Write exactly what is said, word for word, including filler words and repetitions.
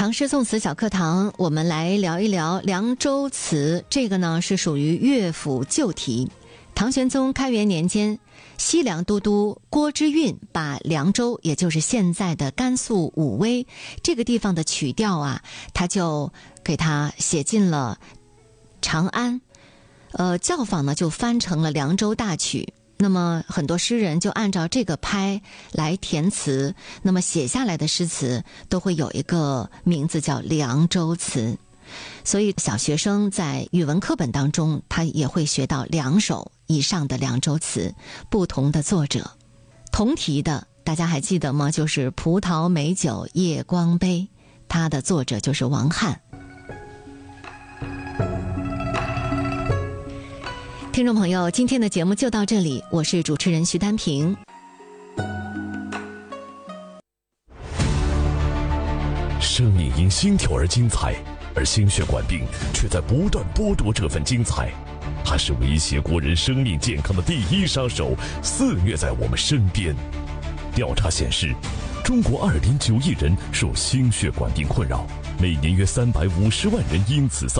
唐诗宋词小课堂，我们来聊一聊凉州词。这个呢是属于乐府旧题。唐玄宗开元年间，西凉都督郭之运把凉州，也就是现在的甘肃武威这个地方的曲调啊，他就给他写进了长安。呃，教坊呢就翻成了凉州大曲。那么很多诗人就按照这个拍来填词，那么写下来的诗词都会有一个名字叫凉州词。所以小学生在语文课本当中，他也会学到两首以上的凉州词，不同的作者。同题的大家还记得吗？就是葡萄美酒夜光杯，它的作者就是王翰。听众朋友，今天的节目就到这里，我是主持人徐丹平。 生命因心跳而精彩，而心血管病却在不断剥夺这份精彩。它是威胁国人生命健康的第一杀手，肆虐在我们身边。调查显示，中国二点九亿人受心血管病困扰，每年约三百五十万人因此丧